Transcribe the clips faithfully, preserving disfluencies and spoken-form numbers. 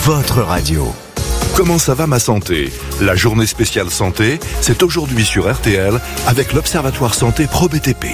votre radio. Comment ça va ma santé? La journée spéciale santé, c'est aujourd'hui sur R T L avec l'Observatoire Santé Pro B T P.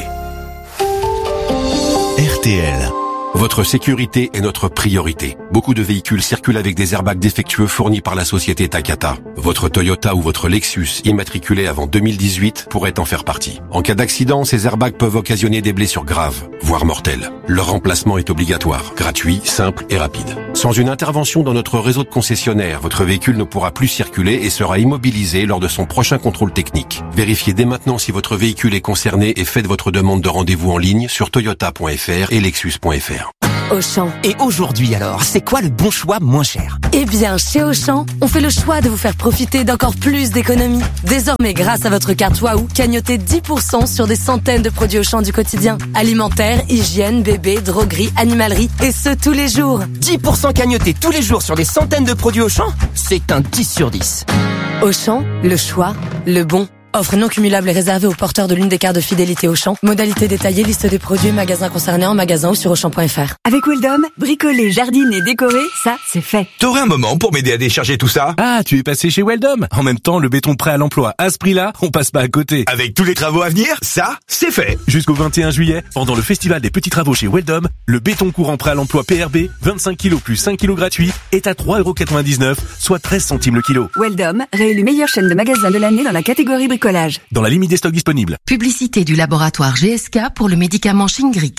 R T L. Votre sécurité est notre priorité. Beaucoup de véhicules circulent avec des airbags défectueux fournis par la société Takata. Votre Toyota ou votre Lexus, immatriculé avant deux mille dix-huit, pourrait en faire partie. En cas d'accident, ces airbags peuvent occasionner des blessures graves, voire mortelles. Leur remplacement est obligatoire, gratuit, simple et rapide. Sans une intervention dans notre réseau de concessionnaires, votre véhicule ne pourra plus circuler et sera immobilisé lors de son prochain contrôle technique. Vérifiez dès maintenant si votre véhicule est concerné et faites votre demande de rendez-vous en ligne sur toyota point f r et lexus point f r. Auchan. Et aujourd'hui alors, c'est quoi le bon choix moins cher? Eh bien, chez Auchan, on fait le choix de vous faire profiter d'encore plus d'économies. Désormais, grâce à votre carte Waouh, cagnotez dix pour cent sur des centaines de produits Auchan du quotidien. Alimentaire, hygiène, bébé, droguerie, animalerie, et ce tous les jours. dix pour cent cagnotés tous les jours sur des centaines de produits Auchan? C'est un dix sur dix. Auchan, le choix, le bon. Offre non cumulable et réservée aux porteurs de l'une des cartes de fidélité Auchan. Modalité détaillée, liste des produits, magasins concernés en magasin ou sur auchan point f r. Avec Weldom, bricoler, jardiner, décorer, ça, c'est fait. T'aurais un moment pour m'aider à décharger tout ça? Ah, tu es passé chez Weldom. En même temps, le béton prêt à l'emploi, à ce prix-là, on passe pas à côté. Avec tous les travaux à venir, ça, c'est fait. Jusqu'au vingt et un juillet, pendant le festival des petits travaux chez Weldom, le béton courant prêt à l'emploi P R B, vingt-cinq kilos plus cinq kilos gratuits, est à trois euros quatre-vingt-dix-neuf, soit treize centimes le kilo. Weldom, réélu meilleure chaîne de magasins de l'année dans la catégorie bricolage. Dans la limite des stocks disponibles. Publicité du laboratoire G S K pour le médicament Shingrix.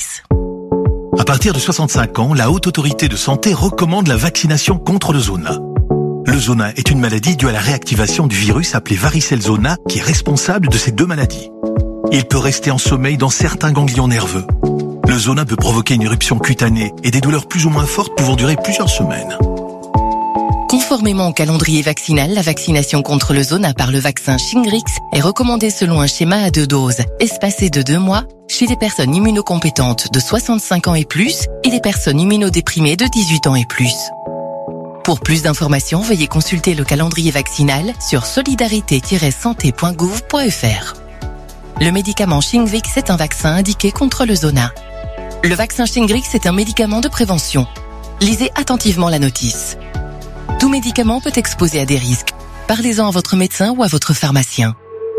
À partir de soixante-cinq ans, la Haute Autorité de Santé recommande la vaccination contre le zona. Le zona est une maladie due à la réactivation du virus appelé varicelle zona qui est responsable de ces deux maladies. Il peut rester en sommeil dans certains ganglions nerveux. Le zona peut provoquer une éruption cutanée et des douleurs plus ou moins fortes pouvant durer plusieurs semaines. Conformément au calendrier vaccinal, la vaccination contre le zona par le vaccin Shingrix est recommandée selon un schéma à deux doses, espacé de deux mois, chez les personnes immunocompétentes de soixante-cinq ans et plus et les personnes immunodéprimées de dix-huit ans et plus. Pour plus d'informations, veuillez consulter le calendrier vaccinal sur solidarité tiret santé point gouv point f r. Le médicament Shingrix est un vaccin indiqué contre le zona. Le vaccin Shingrix est un médicament de prévention. Lisez attentivement la notice. Tout médicament peut exposer à des risques. Parlez-en à votre médecin ou à votre pharmacien.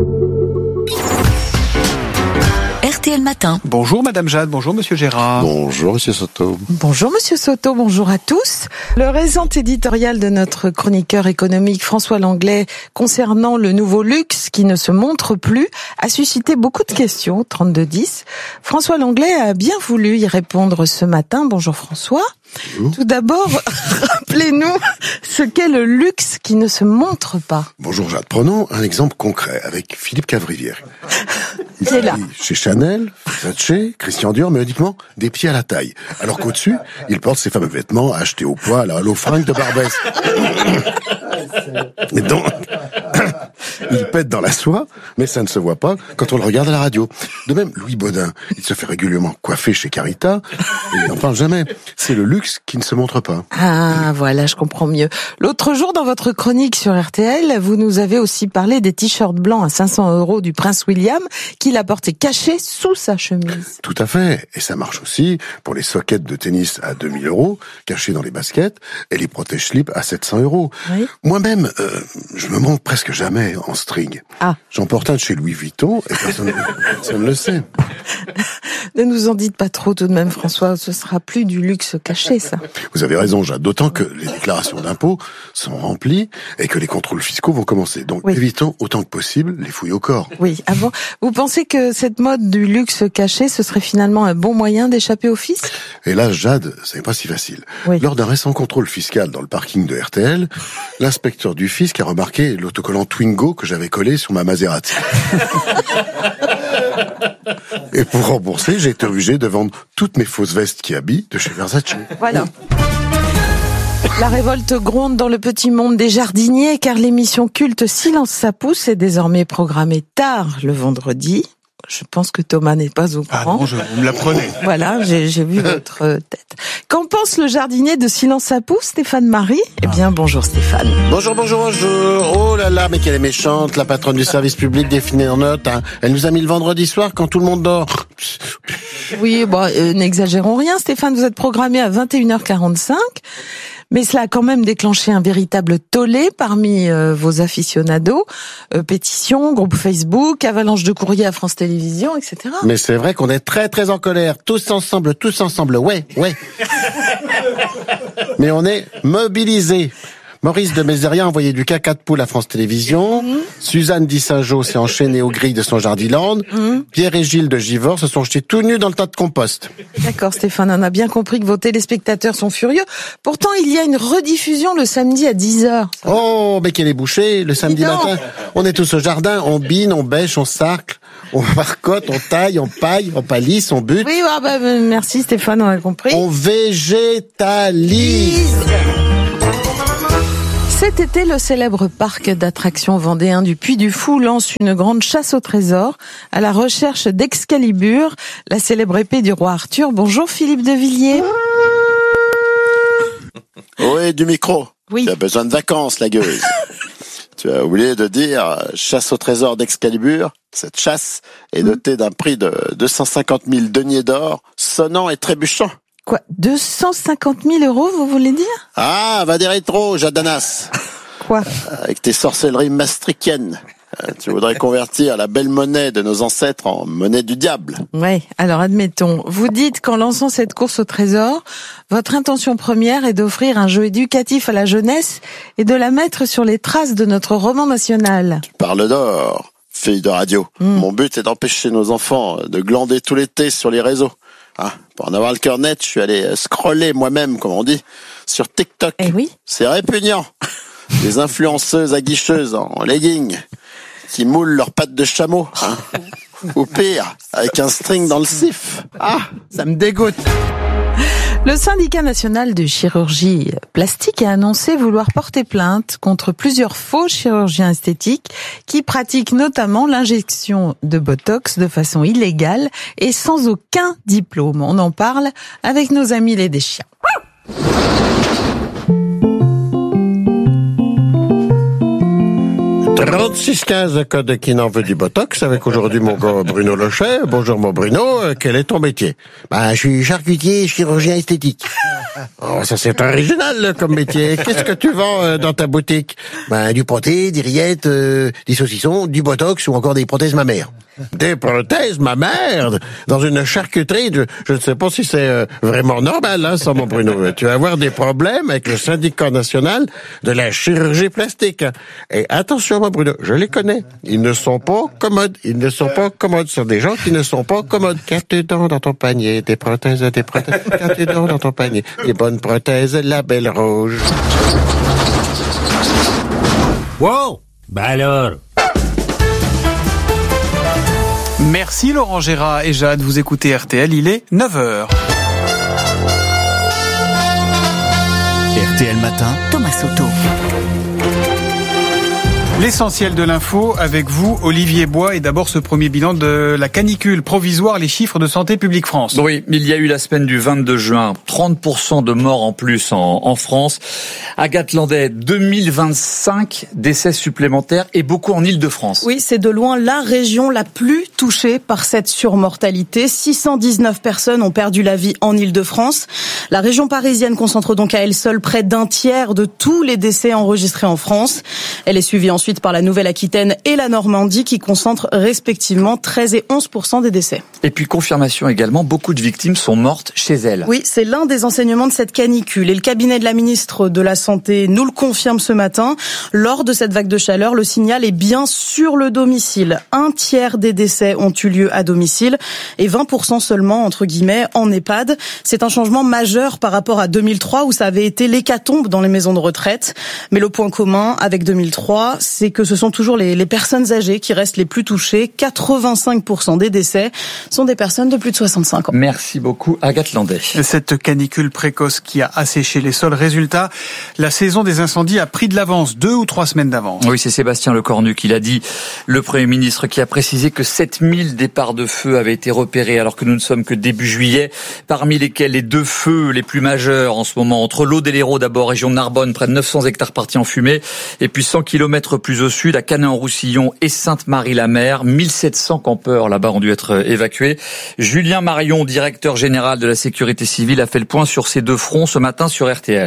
R T L Matin. Bonjour Madame Jade, bonjour Monsieur Gérard. Bonjour Monsieur Soto. Bonjour Monsieur Soto, bonjour à tous. Le récent éditorial de notre chroniqueur économique François Langlais concernant le nouveau luxe qui ne se montre plus a suscité beaucoup de questions, trente-deux dix. François Langlais a bien voulu y répondre ce matin. Bonjour François. Bonjour. Tout d'abord, rappelez-nous ce qu'est le luxe qui ne se montre pas. Bonjour Jade, prenons un exemple concret avec Philippe Cavrivière. Il qui est là. Chez Chanel, Versace, Christian Dior, mais uniquement des pieds à la taille. Alors qu'au-dessus, il porte ses fameux vêtements achetés au poids à la Halo-Fringue de Barbès. Et donc, il pète dans la soie, mais ça ne se voit pas quand on le regarde à la radio. De même, Louis Baudin, il se fait régulièrement coiffer chez Carita, et il n'en parle jamais. C'est le luxe qui ne se montre pas. Ah, voilà, je comprends mieux. L'autre jour, dans votre chronique sur R T L, vous nous avez aussi parlé des t-shirts blancs à cinq cents euros du prince William, qu'il a porté cachés sous sa chemise. Tout à fait. Et ça marche aussi pour les sockets de tennis à deux mille euros, cachés dans les baskets, et les protège-slips à sept cents euros. Oui. Moi-même, euh, je me montre presque jamais en string. Ah. J'en porte un de chez Louis Vuitton, et personne ne le sait. Ne nous en dites pas trop tout de même, François. Ce sera plus du luxe caché, ça. Vous avez raison, Jade. D'autant que les déclarations d'impôts sont remplies et que les contrôles fiscaux vont commencer. Donc, oui. Évitons autant que possible les fouilles au corps. Oui. Avant, vous pensez que cette mode du luxe caché, ce serait finalement un bon moyen d'échapper au fisc? Et là, Jade, c'est pas si facile. Oui. Lors d'un récent contrôle fiscal dans le parking de R T L, l'inspecteur du fisc a remarqué l'autocollant Twingo que j'avais collé sur ma Maserati. Et pour rembourser, j'ai été obligé de vendre toutes mes fausses vestes qui habillent de chez Versace. Voilà. La révolte gronde dans le petit monde des jardiniers car l'émission culte Silence ça pousse est désormais programmée tard le vendredi. Je pense que Thomas n'est pas au courant. Ah non, je, vous me l'apprenez. Voilà, j'ai, j'ai vu votre tête. Qu'en pense le jardinier de Silence ça pousse, Stéphane Marie? Eh bien, bonjour Stéphane. Bonjour, bonjour, bonjour. Oh là là, mais qu'elle est méchante, la patronne du service public définie en note. Hein. Elle nous a mis le vendredi soir quand tout le monde dort. Oui, bon, euh, n'exagérons rien, Stéphane, vous êtes programmé à vingt et une heures quarante-cinq. Mais cela a quand même déclenché un véritable tollé parmi euh, vos aficionados. Euh, pétitions, groupe Facebook, avalanche de courriers à France Télévisions, et cetera. Mais c'est vrai qu'on est très très en colère. Tous ensemble, tous ensemble, ouais, ouais. Mais on est mobilisés. Maurice de Mézeria a envoyé du caca de poule à France Télévisions. Mmh. Suzanne Di Saint-Jean s'est enchaînée aux grilles de son Jardiland. Mmh. Pierre et Gilles de Givors se sont jetés tout nus dans le tas de compost. D'accord Stéphane, on a bien compris que vos téléspectateurs sont furieux. Pourtant, il y a une rediffusion le samedi à dix heures. Oh, mais qu'elle est bouchée. Le samedi matin, on est tous au jardin, on bine, on bêche, on sarcle, on marcotte, on taille, on paille, on palisse, on bute. Oui, ah bah, merci Stéphane, on a compris. On végétalise. Cet été, le célèbre parc d'attractions vendéen du Puy du Fou lance une grande chasse au trésor à la recherche d'Excalibur, la célèbre épée du roi Arthur. Bonjour Philippe de Villiers. Oui, du micro. Oui. Tu as besoin de vacances, la gueuse. Tu as oublié de dire chasse au trésor d'Excalibur. Cette chasse est dotée d'un prix de deux cent cinquante mille deniers d'or, sonnant et trébuchant. Quoi, deux cent cinquante mille euros, vous voulez dire? Ah, va des rétros, Jadanas. Quoi? Avec tes sorcelleries maastrichtiennes. Tu voudrais convertir la belle monnaie de nos ancêtres en monnaie du diable. Ouais, alors admettons, vous dites qu'en lançant cette course au trésor, votre intention première est d'offrir un jeu éducatif à la jeunesse et de la mettre sur les traces de notre roman national. Tu parles d'or, fille de radio. Mmh. Mon but est d'empêcher nos enfants de glander tout l'été sur les réseaux. Ah, pour en avoir le cœur net, je suis allé scroller moi-même, comme on dit, sur TikTok. Eh oui. C'est répugnant. Des influenceuses aguicheuses en leggings qui moulent leurs pattes de chameau. Hein. Ou pire, avec un string dans le sif. Ah, ça me dégoûte. Le syndicat national de chirurgie plastique a annoncé vouloir porter plainte contre plusieurs faux chirurgiens esthétiques qui pratiquent notamment l'injection de Botox de façon illégale et sans aucun diplôme. On en parle avec nos amis les Deschiens. trente-six quinze code qui n'en veut du Botox avec aujourd'hui mon gars Bruno Lochet. Bonjour mon Bruno, quel est ton métier? Bah, je suis charcutier chirurgien esthétique. Oh, ça c'est original comme métier. Qu'est-ce que tu vends euh, dans ta boutique? Bah, du pâté, des rillettes, euh, des saucissons, du Botox ou encore des prothèses mammaires. Des prothèses mammaires dans une charcuterie, je, je ne sais pas si c'est euh, vraiment normal, hein, ça mon Bruno. Tu vas avoir des problèmes avec le syndicat national de la chirurgie plastique. Et attention mon Bruno, je les connais. Ils ne sont pas commodes. Ils ne sont pas commodes. Ce sont des gens qui ne sont pas commodes. Quatre dents dans ton panier, des prothèses, des prothèses, quatre dents dans ton panier, des bonnes prothèses, la belle rouge. Wow! Ben alors... Merci Laurent Gérard et Jade, vous écoutez R T L, il est neuf heures. R T L Matin, Thomas Soto. L'essentiel de l'info avec vous, Olivier Bois, et d'abord ce premier bilan de la canicule provisoire, les chiffres de Santé publique France. Oui, il y a eu la semaine du vingt-deux juin, trente pour cent de morts en plus en, en France. Agathe Landais, deux mille vingt-cinq décès supplémentaires et beaucoup en Île-de-France. Oui, c'est de loin la région la plus touchée par cette surmortalité. six cent dix-neuf personnes ont perdu la vie en Île-de-France. La région parisienne concentre donc à elle seule près d'un tiers de tous les décès enregistrés en France. Elle est suivie ensuite par la Nouvelle-Aquitaine et la Normandie qui concentrent respectivement treize et onze pour cent des décès. Et puis confirmation également, beaucoup de victimes sont mortes chez elles. Oui, c'est l'un des enseignements de cette canicule et le cabinet de la ministre de la Santé nous le confirme ce matin. Lors de cette vague de chaleur, le signal est bien sur le domicile. Un tiers des décès ont eu lieu à domicile et vingt pour cent seulement, entre guillemets, en EHPAD. C'est un changement majeur par rapport à deux mille trois où ça avait été l'hécatombe dans les maisons de retraite. Mais le point commun avec deux mille trois, c'est que ce sont toujours les, les personnes âgées qui restent les plus touchées. quatre-vingt-cinq pour cent des décès sont des personnes de plus de soixante-cinq ans. Merci beaucoup, Agathe Landais. Cette canicule précoce qui a asséché les sols. Résultat, la saison des incendies a pris de l'avance, deux ou trois semaines d'avance. Oui, c'est Sébastien Lecornu qui l'a dit, le Premier ministre, qui a précisé que sept mille départs de feu avaient été repérés alors que nous ne sommes que début juillet, parmi lesquels les deux feux les plus majeurs en ce moment, entre l'Aude et l'Hérault d'abord, région de Narbonne, près de neuf cents hectares partis en fumée, et puis cent kilomètres plus au sud, à Canet-en-Roussillon et Sainte-Marie-la-Mer. mille sept cents campeurs là-bas ont dû être évacués. Julien Marion, directeur général de la sécurité civile, a fait le point sur ces deux fronts ce matin sur R T L.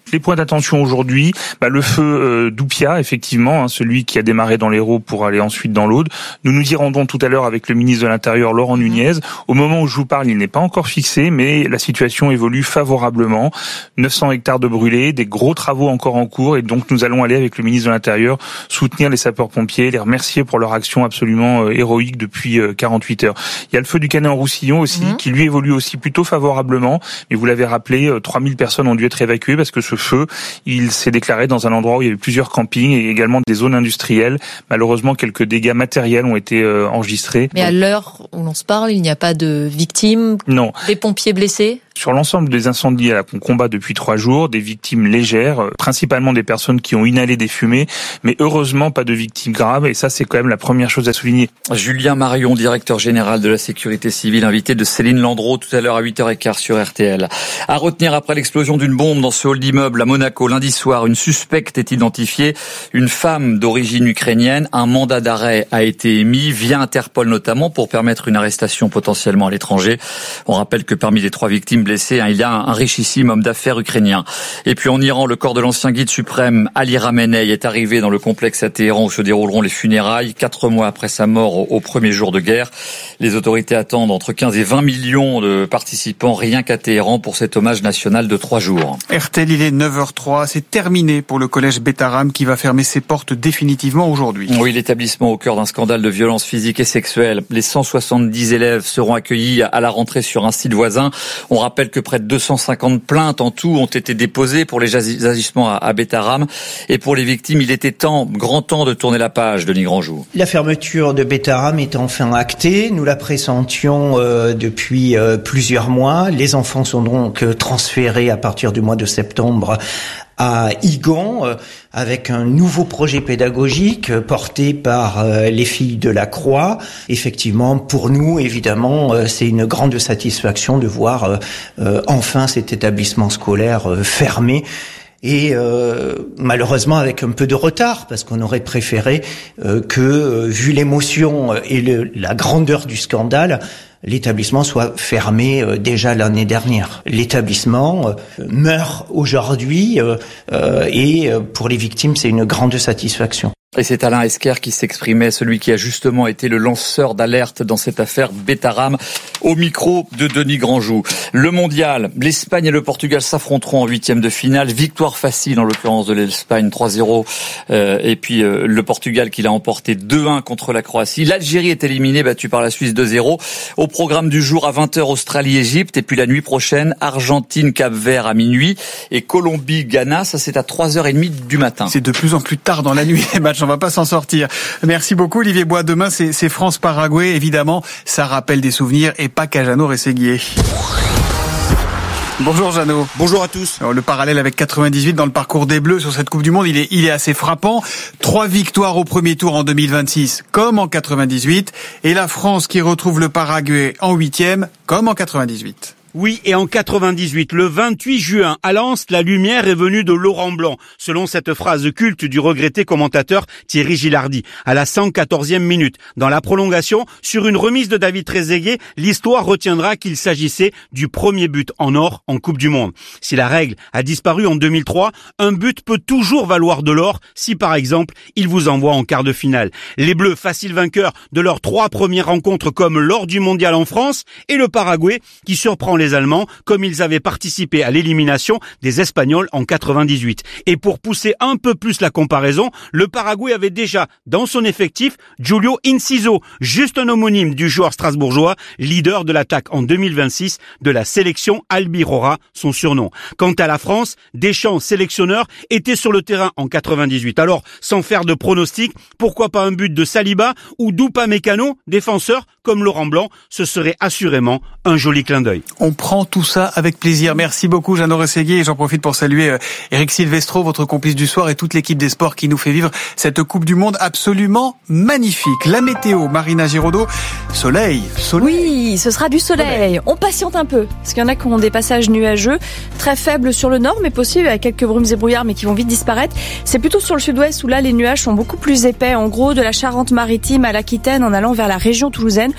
Les points d'attention aujourd'hui, bah, le feu euh, d'Oupia, effectivement, hein, celui qui a démarré dans l'Hérault pour aller ensuite dans l'Aude. Nous nous y rendons tout à l'heure avec le ministre de l'Intérieur, Laurent Nunez. Au moment où je vous parle, il n'est pas encore fixé, mais la situation évolue favorablement. neuf cents hectares de brûlés, des gros travaux encore en cours, et donc nous allons aller avec le ministre de l'Intérieur soutenir les sapeurs-pompiers, les remercier pour leur action absolument euh, héroïque depuis euh, quarante-huit heures. Il y a le feu du Canet-en-Roussillon aussi, mmh. qui lui évolue aussi plutôt favorablement, mais vous l'avez rappelé, euh, trois mille personnes ont dû être évacuées parce que ce feu, il s'est déclaré dans un endroit où il y avait plusieurs campings et également des zones industrielles. Malheureusement, quelques dégâts matériels ont été euh, enregistrés. Mais donc, à l'heure où l'on se parle, il n'y a pas de victimes, non. Des pompiers blessés? Sur l'ensemble des incendies qu'on combat depuis trois jours, des victimes légères, principalement des personnes qui ont inhalé des fumées, mais heureusement pas de victimes graves, et ça c'est quand même la première chose à souligner. Julien Marion, directeur général de la sécurité civile, invité de Céline Landreau tout à l'heure à huit heures quinze sur R T L. À retenir après l'explosion d'une bombe dans ce hall d'immeuble à Monaco lundi soir, une suspecte est identifiée, une femme d'origine ukrainienne. Un mandat d'arrêt a été émis via Interpol notamment pour permettre une arrestation potentiellement à l'étranger. On rappelle que parmi les trois victimes blessé, hein, il y a un, un richissime homme d'affaires ukrainien. Et puis en Iran, le corps de l'ancien guide suprême Ali Khamenei est arrivé dans le complexe à Téhéran où se dérouleront les funérailles, quatre mois après sa mort au, au premier jour de guerre. Les autorités attendent entre quinze et vingt millions de participants rien qu'à Téhéran pour cet hommage national de trois jours. R T L, il est neuf heures zéro trois, c'est terminé pour le collège Betaram qui va fermer ses portes définitivement aujourd'hui. Oui, l'établissement au cœur d'un scandale de violence physique et sexuelle. Les cent soixante-dix élèves seront accueillis à la rentrée sur un site voisin. On rappelle que près de deux cent cinquante plaintes en tout ont été déposées pour les agissements à Betaram. Et pour les victimes, il était temps, grand temps de tourner la page, Denis Grandjou. La fermeture de Betaram est enfin actée. Nous la pressentions euh, depuis euh, plusieurs mois. Les enfants sont donc euh, transférés à partir du mois de septembre à Igan, euh, avec un nouveau projet pédagogique euh, porté par euh, les filles de la Croix. Effectivement, pour nous, évidemment, euh, c'est une grande satisfaction de voir euh, euh, enfin cet établissement scolaire euh, fermé. Et euh, malheureusement avec un peu de retard, parce qu'on aurait préféré euh, que, euh, vu l'émotion et le, la grandeur du scandale, l'établissement soit fermé euh, déjà l'année dernière. L'établissement euh, meurt aujourd'hui euh, euh, et euh, pour les victimes, c'est une grande satisfaction. Et c'est Alain Esquer qui s'exprimait, celui qui a justement été le lanceur d'alerte dans cette affaire Betaram, au micro de Denis Grandjou. Le mondial, l'Espagne et le Portugal s'affronteront en huitième de finale. Victoire facile en l'occurrence de l'Espagne, trois zéro. Euh, et puis euh, le Portugal qui l'a emporté deux un contre la Croatie. L'Algérie est éliminée, battue par la Suisse deux zéro. Au programme du jour à vingt heures, Australie-Égypte. Et puis la nuit prochaine, Argentine-Cap-Vert à minuit. Et Colombie-Ghana, ça c'est à trois heures trente du matin. C'est de plus en plus tard dans la nuit les matchs. On va pas s'en sortir. Merci beaucoup Olivier Bois. Demain c'est, c'est France-Paraguay. Évidemment, ça rappelle des souvenirs et pas qu'à Jeannot Rességuier. Bonjour Jeannot. Bonjour à tous. Alors, le parallèle avec quatre-vingt-dix-huit dans le parcours des Bleus sur cette Coupe du Monde, il est, il est assez frappant. Trois victoires au premier tour en deux mille vingt-six, comme en quatre-vingt-dix-huit. Et la France qui retrouve le Paraguay en huitième, comme en quatre-vingt-dix-huit. Oui, et en quatre-vingt-dix-huit, le vingt-huit juin, à Lens, la lumière est venue de Laurent Blanc, selon cette phrase culte du regretté commentateur Thierry Gilardi, à la cent quatorzième minute. Dans la prolongation, sur une remise de David Trezeguet, l'histoire retiendra qu'il s'agissait du premier but en or en Coupe du Monde. Si la règle a disparu en deux mille trois, un but peut toujours valoir de l'or si, par exemple, il vous envoie en quart de finale. Les Bleus, faciles vainqueurs de leurs trois premières rencontres comme lors du Mondial en France, et le Paraguay, qui surprend les Allemands, comme ils avaient participé à l'élimination des Espagnols en quatre-vingt-dix-huit. Et pour pousser un peu plus la comparaison, le Paraguay avait déjà dans son effectif Julio Inciso, juste un homonyme du joueur strasbourgeois, leader de l'attaque en deux mille vingt-six de la sélection Albirora, son surnom. Quant à la France, Deschamps, sélectionneur, était sur le terrain en quatre-vingt-dix-huit. Alors, sans faire de pronostic, pourquoi pas un but de Saliba ou d'Upamecano, défenseur comme Laurent Blanc, ce serait assurément un joli clin d'œil. On prend tout ça avec plaisir. Merci beaucoup Jeannot Rességuier et j'en profite pour saluer Eric Silvestro, votre complice du soir, et toute l'équipe des sports qui nous fait vivre cette Coupe du Monde absolument magnifique. La météo, Marina Giraudot, soleil, soleil. Oui, ce sera du soleil. soleil. On patiente un peu, parce qu'il y en a qui ont des passages nuageux, très faibles sur le nord, mais possible avec quelques brumes et brouillards, mais qui vont vite disparaître. C'est plutôt sur le sud-ouest où là les nuages sont beaucoup plus épais, en gros de la Charente-Maritime à l'Aquitaine en allant vers la région toulousaine.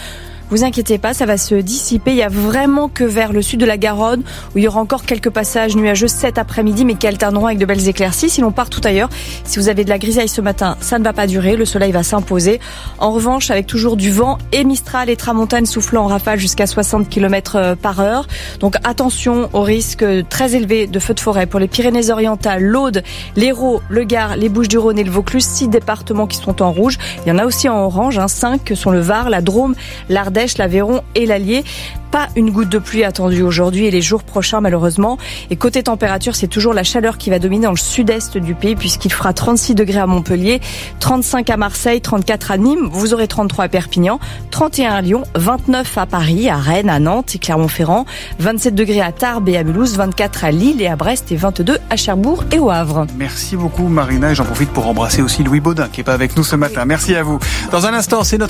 Vous inquiétez pas, ça va se dissiper. Il y a vraiment que vers le sud de la Garonne où il y aura encore quelques passages nuageux cet après-midi, mais qui alterneront avec de belles éclaircies. Sinon, partout ailleurs, si vous avez de la grisaille ce matin, ça ne va pas durer. Le soleil va s'imposer. En revanche, avec toujours du vent et Mistral et tramontane soufflant en rafale jusqu'à soixante kilomètres par heure. Donc attention au risque très élevé de feux de forêt pour les Pyrénées-Orientales, l'Aude, l'Hérault, le Gard, les Bouches-du-Rhône et le Vaucluse. Six départements qui sont en rouge. Il y en a aussi en orange, hein, cinq que sont le Var, la Drôme, l'Ardèche, l'Aveyron et l'Allier. Pas une goutte de pluie attendue aujourd'hui et les jours prochains malheureusement. Et côté température, c'est toujours la chaleur qui va dominer dans le sud-est du pays puisqu'il fera trente-six degrés à Montpellier, trente-cinq à Marseille, trente-quatre à Nîmes, vous aurez trente-trois à Perpignan, trente et un à Lyon, vingt-neuf à Paris, à Rennes, à Nantes et Clermont-Ferrand, vingt-sept degrés à Tarbes et à Mulhouse, vingt-quatre à Lille et à Brest et vingt-deux à Cherbourg et au Havre. Merci beaucoup Marina et j'en profite pour embrasser aussi Louis Baudin qui est pas avec nous ce matin. Merci à vous. Dans un instant, c'est notre